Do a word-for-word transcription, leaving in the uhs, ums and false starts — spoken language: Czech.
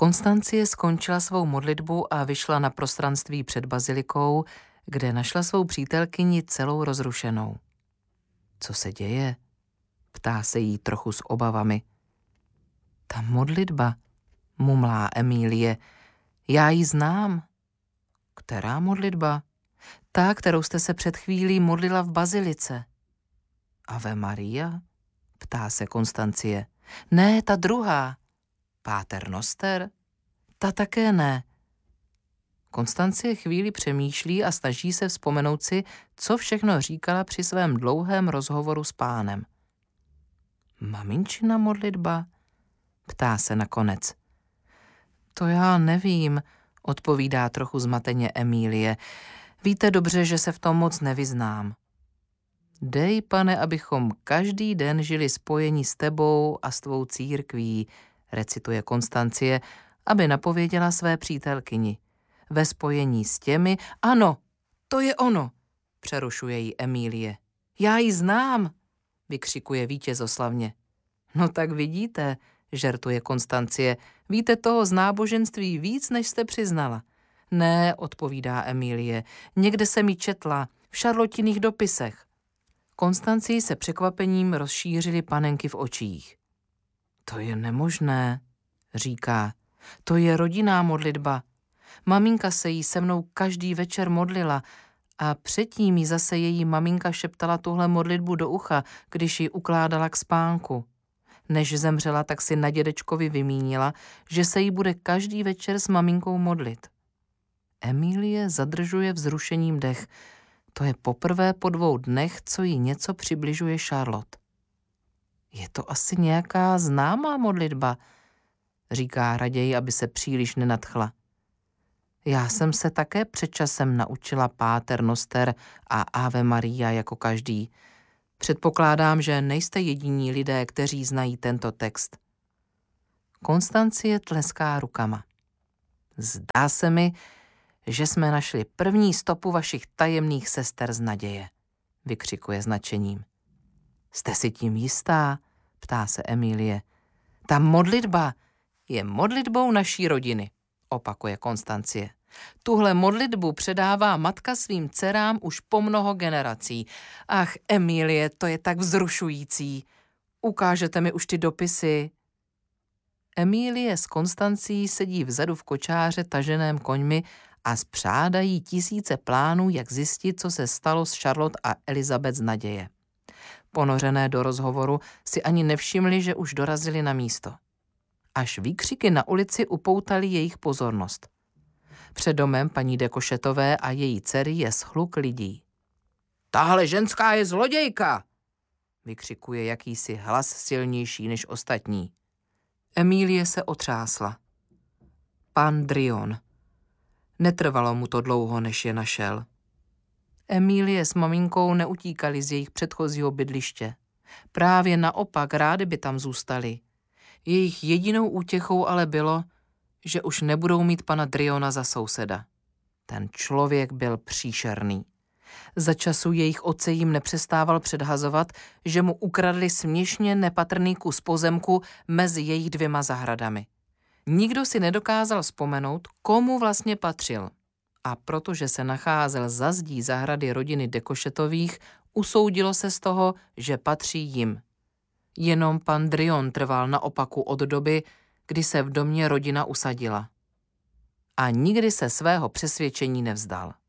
Konstancie skončila svou modlitbu a vyšla na prostranství před bazilikou, kde našla svou přítelkyni celou rozrušenou. Co se děje? Ptá se jí trochu s obavami. Ta modlitba, mumlá Emílie, já ji znám. Která modlitba? Ta, kterou jste se před chvílí modlila v bazilice. Ave Maria? Ptá se Konstancie. Ne, ta druhá. Páter Noster? Ta také ne. Konstancie chvíli přemýšlí a snaží se vzpomenout si, co všechno říkala při svém dlouhém rozhovoru s Pánem. Maminčina modlitba? Ptá se nakonec. To já nevím, odpovídá trochu zmateně Emílie. Víte dobře, že se v tom moc nevyznám. Dej, Pane, abychom každý den žili spojení s tebou a s tvou církví, recituje Konstancie, aby napověděla své přítelkyni. Ve spojení s těmi, ano, to je ono, přerušuje jí Emílie. Já ji znám, vykřikuje vítězoslavně. No tak vidíte, žertuje Konstancie, víte toho z náboženství víc, než jste přiznala. Ne, odpovídá Emílie, někde jsem ji četla, v Šarlotiných dopisech. Konstancii se překvapením rozšířily panenky v očích. To je nemožné, říká. To je rodinná modlitba. Maminka se jí se mnou každý večer modlila a předtím jí zase její maminka šeptala tuhle modlitbu do ucha, když ji ukládala k spánku. Než zemřela, tak si na dědečkovi vymínila, že se jí bude každý večer s maminkou modlit. Emílie zadržuje vzrušením dech. To je poprvé po dvou dnech, co jí něco přibližuje Charlotte. Je to asi nějaká známá modlitba, říká raději, aby se příliš nenadchla. Já jsem se také před časem naučila Páter Noster a Ave Maria jako každý. Předpokládám, že nejste jediní lidé, kteří znají tento text. Konstancie tleská rukama. Zdá se mi, že jsme našli první stopu vašich tajemných sester z naděje, vykřikuje značením. Jste si tím jistá? Ptá se Emílie. Ta modlitba je modlitbou naší rodiny, opakuje Konstancie. Tuhle modlitbu předává matka svým dcerám už po mnoho generací. Ach, Emílie, to je tak vzrušující. Ukážete mi už ty dopisy? Emílie s Konstancií sedí vzadu v kočáře taženém koňmi a spřádají tisíce plánů, jak zjistit, co se stalo s Charlotte a Elizabeth z naděje. Ponořené do rozhovoru si ani nevšimli, že už dorazili na místo. Až výkřiky na ulici upoutali jejich pozornost. Před domem paní de Cochettové a její dcery je shluk lidí. Tahle ženská je zlodějka, vykřikuje jakýsi hlas silnější než ostatní. Emílie se otřásla. Pan Drion. Netrvalo mu to dlouho, než je našel. Emílie s maminkou neutíkali z jejich předchozího bydliště. Právě naopak, rádi by tam zůstali. Jejich jedinou útěchou ale bylo, že už nebudou mít pana Driona za souseda. Ten člověk byl příšerný. Za času jejich otce jim nepřestával předhazovat, že mu ukradli směšně nepatrný kus pozemku mezi jejich dvěma zahradami. Nikdo si nedokázal vzpomenout, komu vlastně patřil. A protože se nacházel za zdí zahrady rodiny de Cochettových, usoudilo se z toho, že patří jim. Jenom pan Drion trval na opaku od doby, kdy se v domě rodina usadila. A nikdy se svého přesvědčení nevzdal.